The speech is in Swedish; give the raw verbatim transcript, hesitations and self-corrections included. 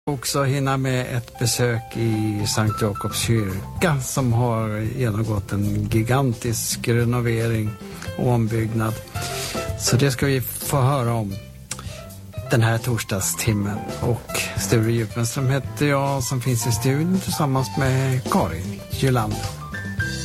Också hinna med ett besök i Sankt Jakobs kyrka som har genomgått en gigantisk renovering och ombyggnad. Så det ska vi få höra om den här torsdagstimmen. Och Sture Djupström heter jag som finns i studion tillsammans med Karin Gylander.